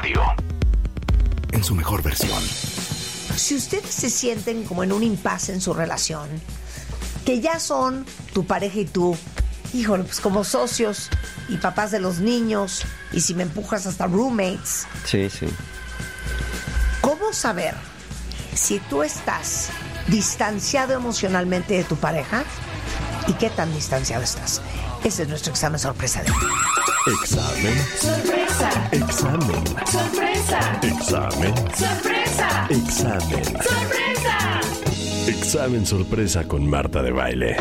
Radio. En su mejor versión. Si ustedes se sienten como en un impasse en su relación, que ya son tu pareja y tú, híjole, pues como socios y papás de los niños, y si me empujas hasta roommates. Sí, sí. ¿Cómo saber si tú estás distanciado emocionalmente de tu pareja y qué tan distanciado estás? Ese es nuestro examen sorpresa de hoy. Examen. Sorpresa. Examen. Sorpresa. Examen. Sorpresa. Examen. Sorpresa. Examen sorpresa con Marta de Baile.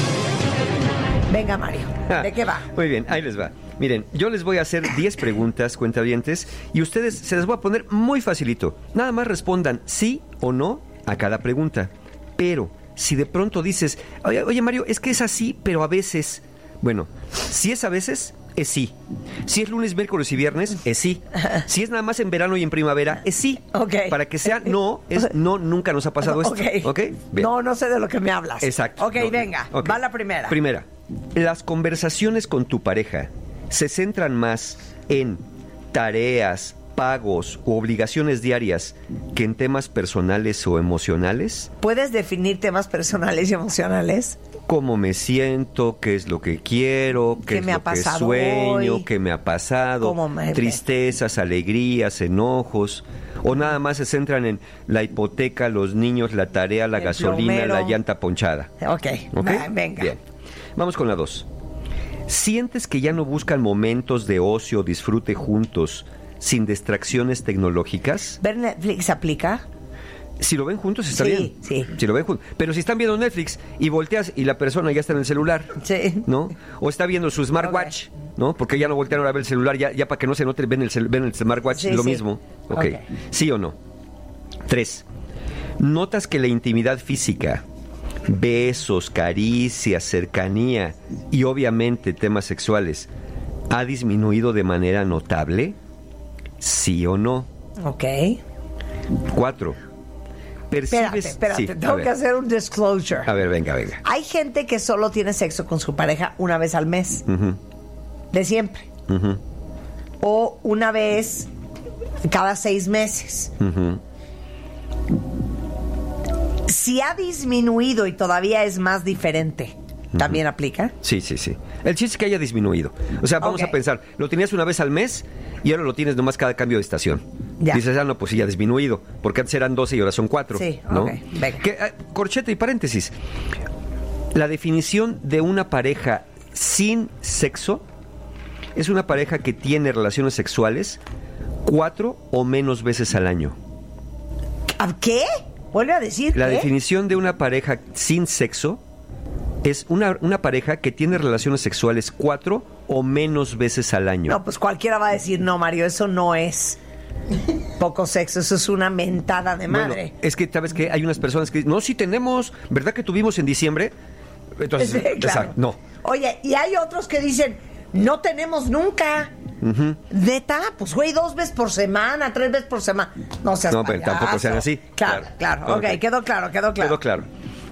Venga, Mario, ¿de qué va? Muy bien, ahí les va. Miren, yo les voy a hacer 10 preguntas, cuentavientes, y ustedes se las voy a poner muy facilito. Nada más respondan sí o no a cada pregunta. Pero, si de pronto dices, oye Mario, es que es así, pero a veces... Bueno, si es a veces, es sí. Si es lunes, miércoles y viernes, es sí. Si es nada más en verano y en primavera, es sí. Ok. Para que sea no, es no, nunca nos ha pasado esto. ¿Ok? Bien. No sé de lo que me hablas. Exacto. Ok, No, venga, ok. va la primera. Primera, las conversaciones con tu pareja se centran más en tareas, pagos u obligaciones diarias que en temas personales o emocionales. ¿Puedes definir temas personales y emocionales? ¿Cómo me siento? ¿Qué es lo que quiero? ¿Qué es me ha lo que pasado sueño? hoy? ¿Qué me ha pasado? Tristezas, alegrías, enojos. ¿O nada más se centran en la hipoteca, los niños, la tarea, la El gasolina, plomero. la llanta ponchada? Ok, venga. Bien. Vamos con la 2. ¿Sientes que ya no buscan momentos de ocio o disfrute juntos sin distracciones tecnológicas? ¿Ver Netflix aplica? Si lo ven juntos está Sí, bien. sí. Si lo ven juntos. Pero si están viendo Netflix y volteas y la persona ya está en el celular, Sí. ¿no? O está viendo su smartwatch, ¿no? Porque ya no voltearon a ver el celular, ya para que no se note, ven el smartwatch, Sí, lo sí. mismo. Ok. Ok. ¿Sí o no? 3. ¿Notas que la intimidad física, besos, caricias, cercanía y obviamente temas sexuales ha disminuido de manera notable? ¿Sí o no? Ok. 4. Espérate, Sí, tengo que hacer un disclosure. A ver, venga. Hay gente que solo tiene sexo con su pareja una vez al mes. Ujú, De siempre. ujú, O una vez cada 6 meses. ujú. Si ha disminuido y todavía es más diferente, ¿también aplica? Sí. El chiste es que haya disminuido. O sea, vamos Ok. a pensar, lo tenías una vez al mes y ahora lo tienes nomás cada cambio de estación. Ya. Dices, no, pues sí, ya ha disminuido, porque antes eran 12 y ahora son 4. Sí, ¿no? ok, venga. Corchete y paréntesis. La definición de una pareja sin sexo es una pareja que tiene relaciones sexuales 4 o menos veces al año. ¿A qué? ¿Vuelve a decir La qué? definición de una pareja sin sexo es una pareja que tiene relaciones sexuales 4 o menos veces al año. No, pues cualquiera va a decir, no, Mario, eso no es poco sexo, eso es una mentada de madre. Bueno, es que, ¿sabes qué? Hay unas personas que dicen, no, sí tenemos, ¿verdad que tuvimos en diciembre? Entonces, Sí, claro. exacto, no. Oye, y hay otros que dicen, no tenemos nunca. Neta, pues güey, 2 veces por semana, 3 veces por semana. No seas No, pero tampoco sean así. Claro. Ok, quedó claro. Quedó claro.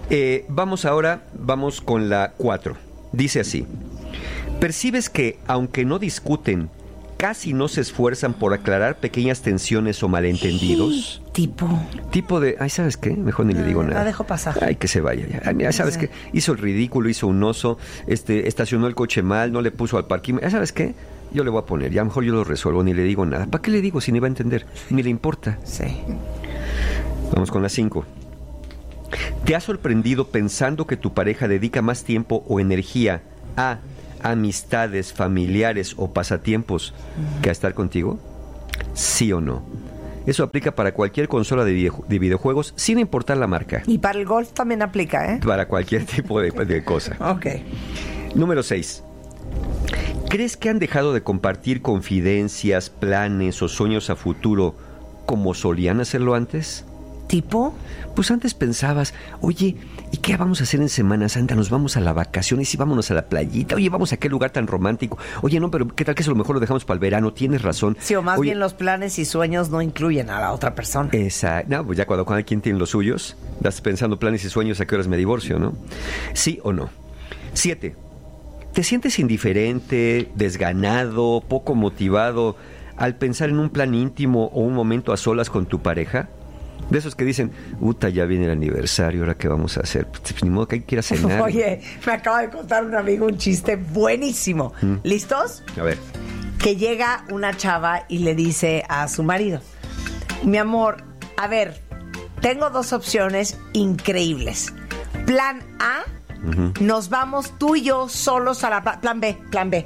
Vamos con la 4. Dice así. ¿Percibes que, aunque no discuten, casi no se esfuerzan por aclarar pequeñas tensiones o malentendidos? Tipo de, ay, ¿sabes qué? Mejor ni le digo nada. La dejo pasar. Ay, que se vaya ya. Ay, mira, ¿sabes qué? Hizo el ridículo, hizo un oso, estacionó el coche mal, no le puso al parquímetro. ¿Sabes qué? Yo le voy a poner, ya mejor yo lo resuelvo, ni le digo nada. ¿Para qué le digo si ni va a entender? Ni le importa. Sí. Vamos con la 5. ¿Te has sorprendido pensando que tu pareja dedica más tiempo o energía a amistades, familiares o pasatiempos que a estar contigo? ¿Sí o no? Eso aplica para cualquier consola de videojuegos, sin importar la marca. Y para el golf también aplica, ¿eh? Para cualquier tipo de cosa. Ok. Número 6. ¿Crees que han dejado de compartir confidencias, planes o sueños a futuro como solían hacerlo antes? ¿Tipo? Pues antes pensabas, oye, ¿y qué vamos a hacer en Semana Santa? Nos vamos a la vacación y sí, vámonos a la playita. Oye, vamos a qué lugar tan romántico. Oye, no, pero ¿qué tal que eso a lo mejor lo dejamos para el verano? Tienes razón. Sí, o más Oye, bien los planes y sueños no incluyen a la otra persona. Exacto. No, pues ya cuando cada quien tiene los suyos, estás pensando planes y sueños, ¿a qué horas me divorcio, no? ¿Sí o no? 7. ¿Te sientes indiferente, desganado, poco motivado al pensar en un plan íntimo o un momento a solas con tu pareja? De esos que dicen, uta, ya viene el aniversario, ¿ahora qué vamos a hacer? Pues ni modo que hay que ir a cenar. Oye, me acaba de contar un amigo un chiste buenísimo. ¿Listos? A ver. Que llega una chava y le dice a su marido, mi amor, a ver, tengo 2 opciones increíbles. Plan A, nos vamos tú y yo solos a la plan B.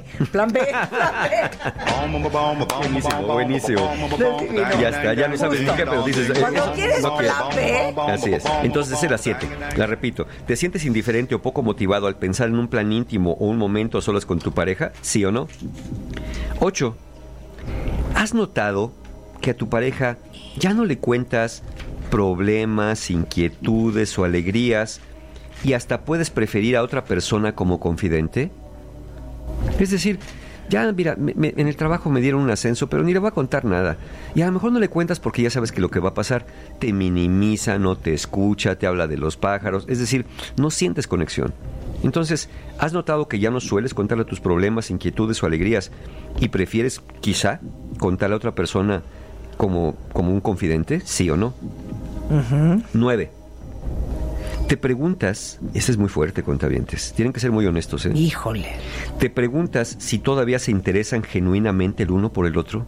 Buenísimo. Ya está, ya no sabes ni qué, pero dices... Cuando quieres plan B... Así es. Entonces esa es la 7. La repito. ¿Te sientes indiferente o poco motivado al pensar en un plan íntimo o un momento a solas con tu pareja? ¿Sí o no? 8. ¿Has notado que a tu pareja ya no le cuentas problemas, inquietudes o alegrías y hasta puedes preferir a otra persona como confidente? Es decir, ya mira, en el trabajo me dieron un ascenso, pero ni le voy a contar nada. Y a lo mejor no le cuentas porque ya sabes que lo que va a pasar te minimiza, no te escucha, te habla de los pájaros. Es decir, no sientes conexión. Entonces, ¿has notado que ya no sueles contarle tus problemas, inquietudes o alegrías y prefieres, quizá, contarle a otra persona como un confidente? ¿Sí o no? 9. Te preguntas, este es muy fuerte, cuentavientes, tienen que ser muy honestos, ¿eh? Híjole. Te preguntas si todavía se interesan genuinamente el uno por el otro.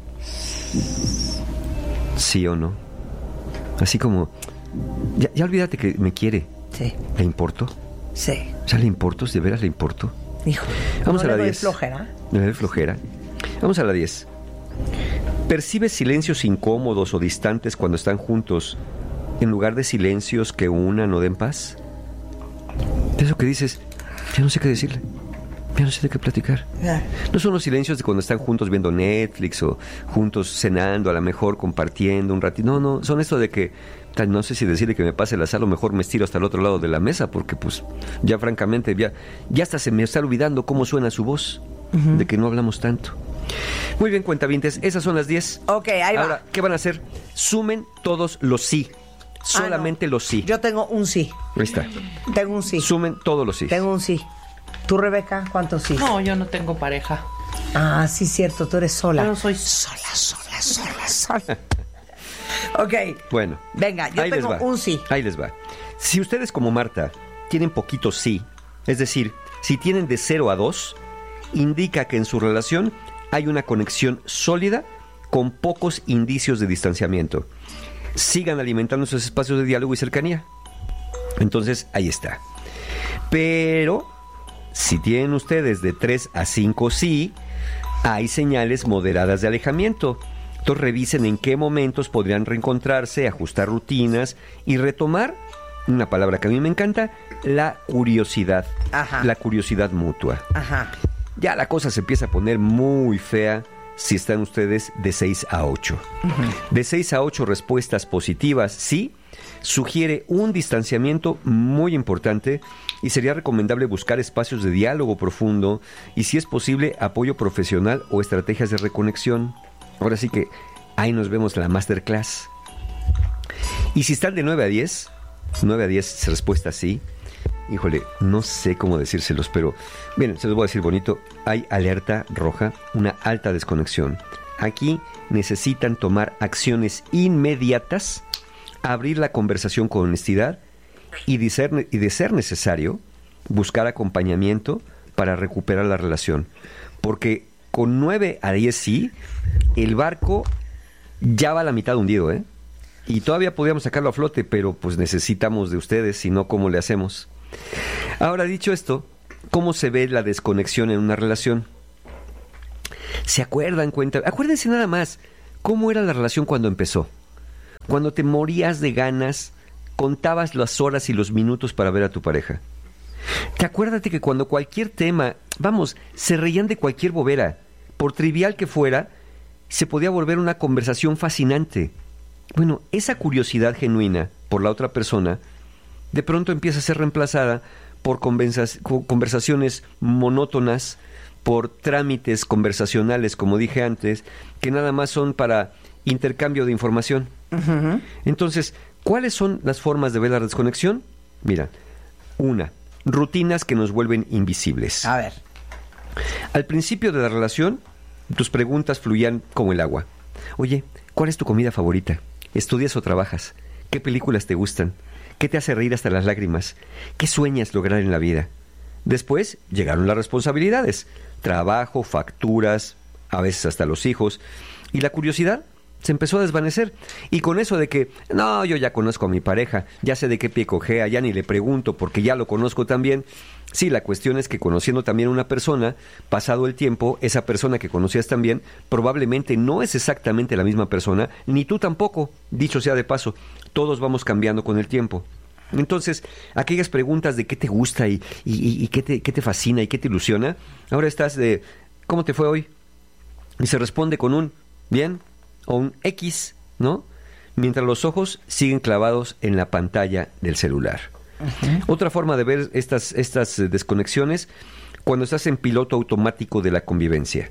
¿Sí o no? Así como, ya olvídate que me quiere. Sí. ¿Le importo? Sí. O sea, ¿le importo? ¿De veras le importo? Híjole. Vamos a la 10. Flojera. ¿Le doy flojera? Vamos a la 10. ¿Percibes silencios incómodos o distantes cuando están juntos en lugar de silencios que unan o den paz? De eso que dices, ya no sé qué decirle, ya no sé de qué platicar. No son los silencios de cuando están juntos viendo Netflix o juntos cenando, a lo mejor compartiendo un ratito. No, son esto de que no sé si decirle que me pase la sal o mejor me estiro hasta el otro lado de la mesa porque pues ya francamente ya hasta se me está olvidando cómo suena su voz, de que no hablamos tanto. Muy bien, cuentavientes, esas son las 10. Ok, ahí va. Ahora, ¿qué van a hacer? Sumen todos los sí. Solamente no. los sí. Yo tengo un sí. Ahí está. Tengo un sí. Sumen todos los sí. Tengo un sí. ¿Tú, Rebeca, cuántos sí? No, yo no tengo pareja. Ah, sí, cierto, tú eres sola. Yo no soy sola. Ok. Bueno. Venga, yo tengo un sí. Ahí les va. Si ustedes como Marta tienen poquito sí, es decir, si tienen de 0 a 2, indica que en su relación hay una conexión sólida con pocos indicios de distanciamiento. Sigan alimentando esos espacios de diálogo y cercanía. Entonces, ahí está. Pero, si tienen ustedes de 3 a 5 sí, hay señales moderadas de alejamiento. Entonces, revisen en qué momentos podrían reencontrarse, ajustar rutinas y retomar, una palabra que a mí me encanta, la curiosidad. Ajá. La curiosidad mutua. Ajá. Ya la cosa se empieza a poner muy fea si están ustedes de 6 a 8. De 6 a 8 respuestas positivas, sí, sugiere un distanciamiento muy importante y sería recomendable buscar espacios de diálogo profundo y, si es posible, apoyo profesional o estrategias de reconexión. Ahora sí que ahí nos vemos la masterclass. Y si están de 9 a 10 respuestas sí, híjole, no sé cómo decírselos, pero miren, se los voy a decir bonito. Hay alerta roja, una alta desconexión. Aquí necesitan tomar acciones inmediatas, abrir la conversación con honestidad y de ser necesario, buscar acompañamiento para recuperar la relación. Porque con 9 a 10 sí, el barco ya va a la mitad hundido, ¿eh? Y todavía podríamos sacarlo a flote, pero pues necesitamos de ustedes, si no, ¿cómo le hacemos? Ahora, dicho esto, ¿cómo se ve la desconexión en una relación? ¿Se acuerdan? Acuérdense nada más, ¿cómo era la relación cuando empezó? Cuando te morías de ganas, contabas las horas y los minutos para ver a tu pareja. Acuérdate que cuando cualquier tema, se reían de cualquier bobera, por trivial que fuera, se podía volver una conversación fascinante. Bueno, esa curiosidad genuina por la otra persona de pronto empieza a ser reemplazada por conversaciones monótonas, por trámites conversacionales, como dije antes, que nada más son para intercambio de información. Uh-huh. Entonces, ¿cuáles son las formas de ver la desconexión? Mira, rutinas que nos vuelven invisibles. A ver. Al principio de la relación, tus preguntas fluían como el agua. Oye, ¿cuál es tu comida favorita? ¿Estudias o trabajas? ¿Qué películas te gustan? ¿Qué te hace reír hasta las lágrimas? ¿Qué sueñas lograr en la vida? Después llegaron las responsabilidades, trabajo, facturas, a veces hasta los hijos, y la curiosidad se empezó a desvanecer. Y con eso de que, no, yo ya conozco a mi pareja, ya sé de qué pie cojea, ya ni le pregunto porque ya lo conozco también. Sí, la cuestión es que conociendo también a una persona, pasado el tiempo, esa persona que conocías también, probablemente no es exactamente la misma persona, ni tú tampoco, dicho sea de paso, todos vamos cambiando con el tiempo. Entonces, aquellas preguntas de qué te gusta y qué te fascina y qué te ilusiona, ahora estás de, ¿cómo te fue hoy? Y se responde con un bien o un X, ¿no? Mientras los ojos siguen clavados en la pantalla del celular. Uh-huh. Otra forma de ver estas desconexiones, cuando estás en piloto automático de la convivencia.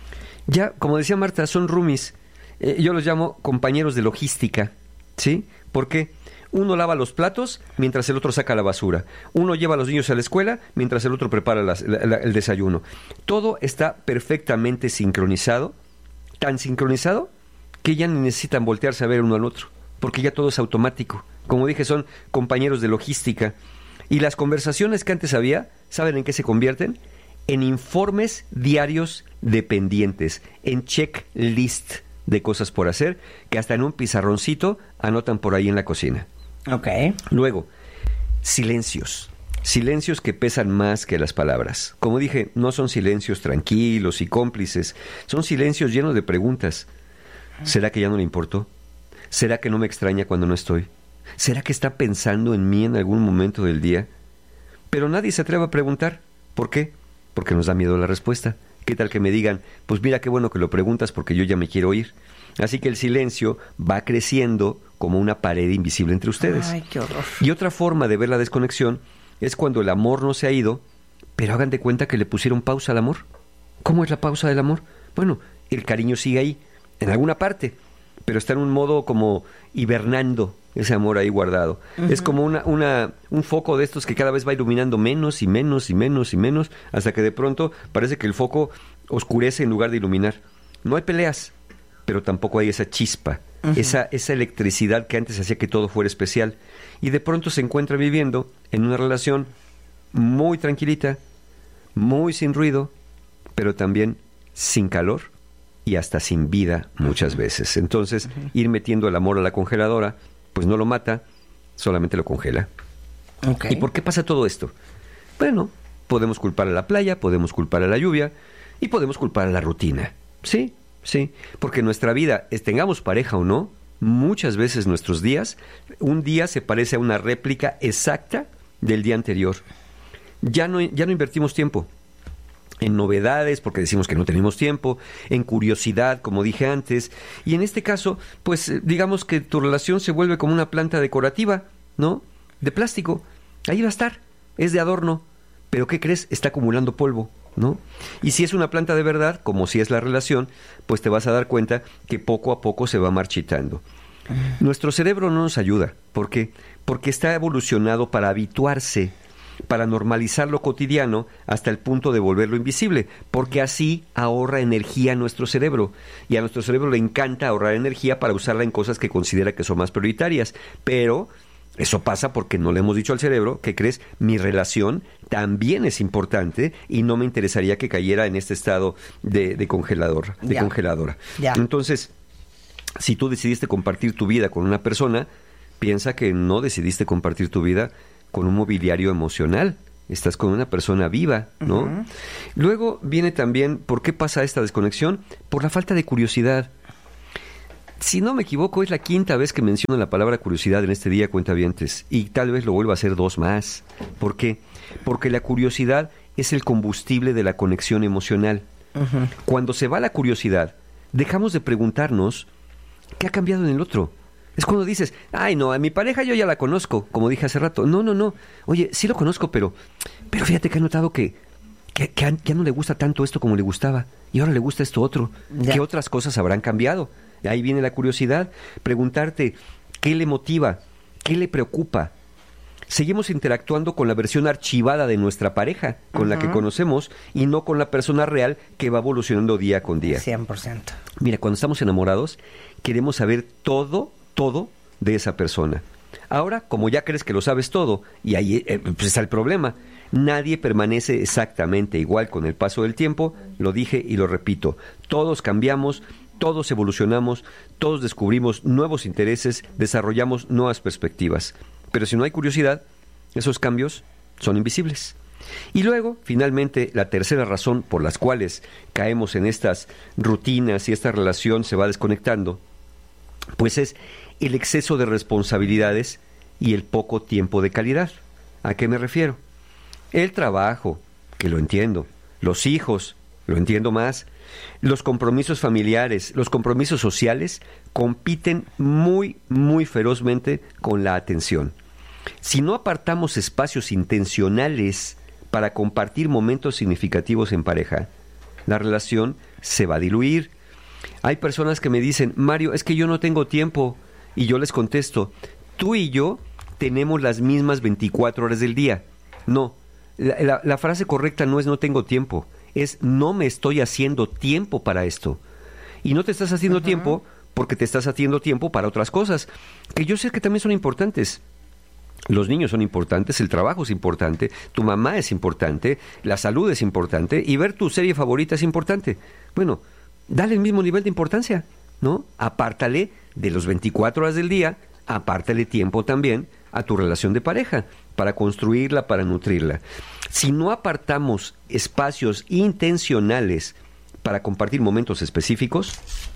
Ya, como decía Marta, son roomies. Yo los llamo compañeros de logística, ¿sí? ¿Por qué? Uno lava los platos mientras el otro saca la basura. Uno lleva a los niños a la escuela mientras el otro prepara el desayuno. Todo está perfectamente sincronizado, tan sincronizado que ya ni necesitan voltearse a ver uno al otro, porque ya todo es automático. Como dije, son compañeros de logística. Y las conversaciones que antes había, ¿saben en qué se convierten? En informes diarios de pendientes, en checklist de cosas por hacer, que hasta en un pizarroncito anotan por ahí en la cocina. Ok. Luego, silencios. Silencios que pesan más que las palabras. Como dije, no son silencios tranquilos y cómplices, son silencios llenos de preguntas. ¿Será que ya no le importó? ¿Será que no me extraña cuando no estoy? ¿Será que está pensando en mí en algún momento del día? Pero nadie se atreve a preguntar. ¿Por qué? Porque nos da miedo la respuesta. ¿Qué tal que me digan, pues mira qué bueno que lo preguntas porque yo ya me quiero ir? Así que el silencio va creciendo como una pared invisible entre ustedes. Ay, qué horror. Y otra forma de ver la desconexión es cuando el amor no se ha ido, pero hagan de cuenta que le pusieron pausa al amor. ¿Cómo es la pausa del amor? Bueno, el cariño sigue ahí, en alguna parte, pero está en un modo como hibernando ese amor ahí guardado. Uh-huh. Es como un foco de estos que cada vez va iluminando menos y menos y menos y menos, hasta que de pronto parece que el foco oscurece en lugar de iluminar. No hay peleas, pero tampoco hay esa chispa, uh-huh, esa electricidad que antes hacía que todo fuera especial. Y de pronto se encuentra viviendo en una relación muy tranquilita, muy sin ruido, pero también sin calor y hasta sin vida muchas veces. Entonces, ir metiendo el amor a la congeladora, pues no lo mata, solamente lo congela. Okay. ¿Y por qué pasa todo esto? Bueno, podemos culpar a la playa, podemos culpar a la lluvia y podemos culpar a la rutina. Sí, porque nuestra vida, tengamos pareja o no, muchas veces nuestros días, un día se parece a una réplica exacta del día anterior. Ya no invertimos tiempo en novedades, porque decimos que no tenemos tiempo, en curiosidad, como dije antes, y en este caso, pues digamos que tu relación se vuelve como una planta decorativa, ¿no? De plástico, ahí va a estar, es de adorno, pero ¿qué crees? Está acumulando polvo, ¿no? Y si es una planta de verdad, como si es la relación, pues te vas a dar cuenta que poco a poco se va marchitando. Nuestro cerebro no nos ayuda, ¿por qué? Porque está evolucionado para habituarse, para normalizar lo cotidiano hasta el punto de volverlo invisible, porque así ahorra energía a nuestro cerebro, y a nuestro cerebro le encanta ahorrar energía para usarla en cosas que considera que son más prioritarias, pero eso pasa porque no le hemos dicho al cerebro, ¿qué crees? Mi relación también es importante y no me interesaría que cayera en este estado de congeladora. Ya. Entonces, si tú decidiste compartir tu vida con una persona, piensa que no decidiste compartir tu vida con un mobiliario emocional. Estás con una persona viva, ¿no? Uh-huh. Luego viene también, ¿por qué pasa esta desconexión? Por la falta de curiosidad. Si no me equivoco, es la 5ª vez que menciono la palabra curiosidad en este día, cuentavientes, y tal vez lo vuelva a hacer 2 más. ¿Por qué? Porque la curiosidad es el combustible de la conexión emocional. Uh-huh. Cuando se va la curiosidad, dejamos de preguntarnos ¿qué ha cambiado en el otro? Es cuando dices, ay no, a mi pareja yo ya la conozco, como dije hace rato. No. Oye, sí lo conozco, pero fíjate que he notado que ya no le gusta tanto esto como le gustaba. Y ahora le gusta esto otro. Ya. ¿Qué otras cosas habrán cambiado? Ahí viene la curiosidad. Preguntarte, ¿qué le motiva? ¿Qué le preocupa? seguimos interactuando con la versión archivada de nuestra pareja, con la que conocemos, y no con la persona real que va evolucionando día con día. 100%. Mira, cuando estamos enamorados, queremos saber todo de esa persona. Ahora, como ya crees que lo sabes todo, y ahí pues está el problema, nadie permanece exactamente igual con el paso del tiempo, lo dije y lo repito, todos cambiamos, todos evolucionamos, todos descubrimos nuevos intereses, desarrollamos nuevas perspectivas. Pero si no hay curiosidad, esos cambios son invisibles. Y luego, finalmente, la tercera razón por las cuales caemos en estas rutinas y esta relación se va desconectando, pues es el exceso de responsabilidades y el poco tiempo de calidad. ¿A qué me refiero? El trabajo, que lo entiendo, los hijos, lo entiendo más, los compromisos familiares, los compromisos sociales compiten muy, muy ferozmente con la atención. Si no apartamos espacios intencionales para compartir momentos significativos en pareja, la relación se va a diluir. Hay personas que me dicen, Mario, es que yo no tengo tiempo. Y yo les contesto, tú y yo tenemos las mismas 24 horas del día. No, la frase correcta no es no tengo tiempo, es no me estoy haciendo tiempo para esto. Y no te estás haciendo tiempo porque te estás haciendo tiempo para otras cosas, que yo sé que también son importantes. Los niños son importantes, el trabajo es importante, tu mamá es importante, la salud es importante y ver tu serie favorita es importante. Bueno, dale el mismo nivel de importancia, ¿no? Apártale de los 24 horas del día, apártale tiempo también a tu relación de pareja, para construirla, para nutrirla. Si no apartamos espacios intencionales para compartir momentos específicos,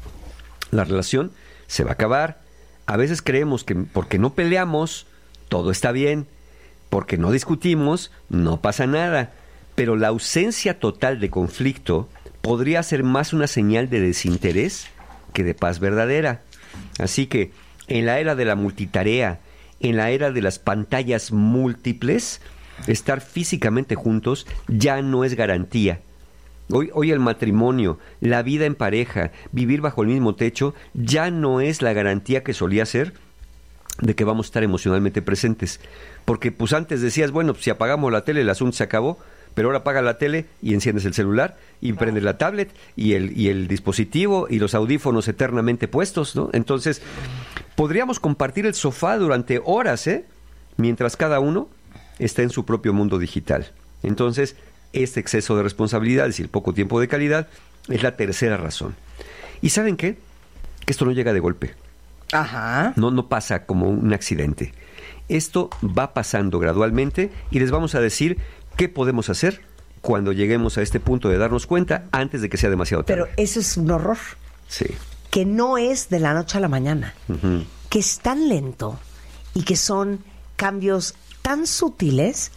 la relación se va a acabar. A veces creemos que porque no peleamos, todo está bien, porque no discutimos, no pasa nada, pero la ausencia total de conflicto podría ser más una señal de desinterés que de paz verdadera. Así que, en la era de la multitarea, en la era de las pantallas múltiples, estar físicamente juntos ya no es garantía. Hoy el matrimonio, la vida en pareja, vivir bajo el mismo techo, ya no es la garantía que solía ser de que vamos a estar emocionalmente presentes. Porque pues antes decías, bueno, pues, si apagamos la tele el asunto se acabó, pero ahora apaga la tele y enciendes el celular y prendes la tablet y el dispositivo y los audífonos eternamente puestos, ¿no? Entonces, podríamos compartir el sofá durante horas, mientras cada uno está en su propio mundo digital. Entonces, este exceso de responsabilidades y el poco tiempo de calidad es la tercera razón. ¿Y saben qué? Que esto no llega de golpe. Ajá. No pasa como un accidente. Esto va pasando gradualmente y les vamos a decir qué podemos hacer cuando lleguemos a este punto de darnos cuenta antes de que sea demasiado tarde. Pero eso es un horror. Sí. Que no es de la noche a la mañana. Uh-huh. Que es tan lento y que son cambios tan sutiles.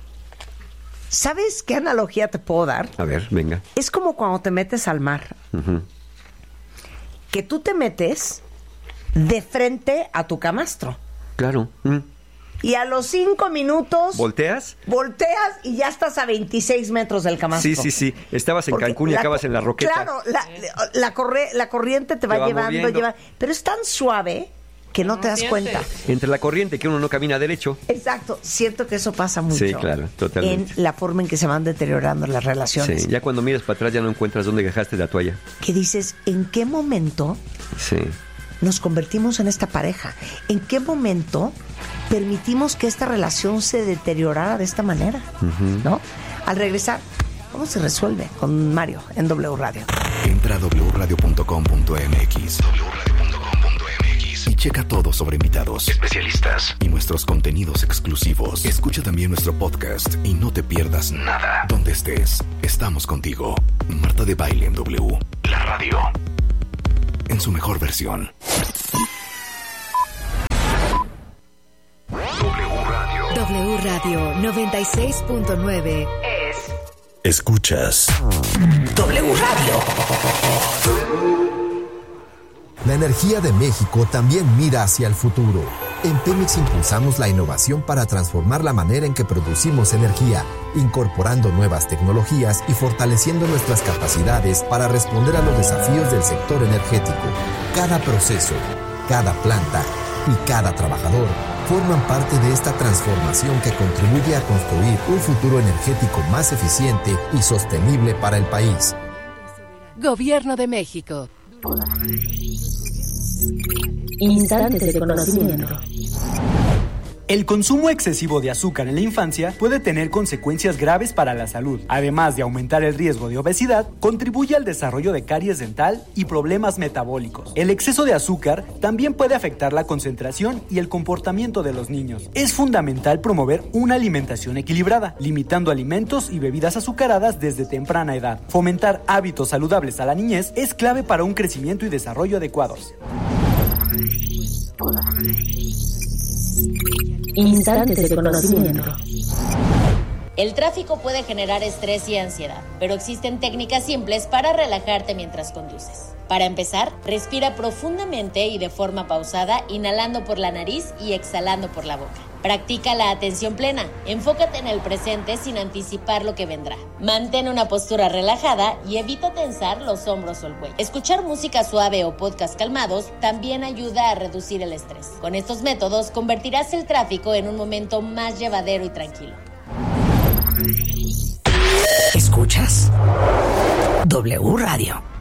¿Sabes qué analogía te puedo dar? A ver, venga. Es como cuando te metes al mar. Uh-huh. Que tú te metes de frente a tu camastro. Claro. Y a los 5 minutos... ¿Volteas? Volteas y ya estás a 26 metros del camastro. Sí. Estabas en Porque Cancún y acabas en la Roqueta. Claro, la corriente te va llevando. Pero es tan suave que no te das cuenta. Entre la corriente que uno no camina derecho. Exacto. Siento que eso pasa mucho. Sí, claro, totalmente. En la forma en que se van deteriorando las relaciones. Sí, ya cuando miras para atrás ya no encuentras dónde dejaste la toalla. Que dices, ¿en qué momento nos convertimos en esta pareja? ¿En qué momento permitimos que esta relación se deteriorara de esta manera? Uh-huh. ¿No? Al regresar, ¿cómo se resuelve? Con Mario en W Radio. Entra a wradio.com.mx y checa todo sobre invitados, especialistas y nuestros contenidos exclusivos. Escucha también nuestro podcast y no te pierdas nada. Donde estés, estamos contigo. Marta de Baile en W, la radio, en su mejor versión. W Radio 96.9 es... Escuchas W Radio. La energía de México también mira hacia el futuro. En Pemex impulsamos la innovación para transformar la manera en que producimos energía, incorporando nuevas tecnologías y fortaleciendo nuestras capacidades para responder a los desafíos del sector energético. Cada proceso, cada planta y cada trabajador forman parte de esta transformación que contribuye a construir un futuro energético más eficiente y sostenible para el país. Gobierno de México. Instantes de conocimiento. El consumo excesivo de azúcar en la infancia puede tener consecuencias graves para la salud. Además de aumentar el riesgo de obesidad, contribuye al desarrollo de caries dental y problemas metabólicos. El exceso de azúcar también puede afectar la concentración y el comportamiento de los niños. Es fundamental promover una alimentación equilibrada, limitando alimentos y bebidas azucaradas desde temprana edad. Fomentar hábitos saludables a la niñez es clave para un crecimiento y desarrollo adecuados. Instantes de conocimiento. El tráfico puede generar estrés y ansiedad, pero existen técnicas simples para relajarte mientras conduces. Para empezar, respira profundamente y de forma pausada, inhalando por la nariz y exhalando por la boca. Practica la atención plena. Enfócate en el presente sin anticipar lo que vendrá. Mantén una postura relajada y evita tensar los hombros o el cuello. Escuchar música suave o podcast calmados también ayuda a reducir el estrés. Con estos métodos convertirás el tráfico en un momento más llevadero y tranquilo. ¿Escuchas? W Radio.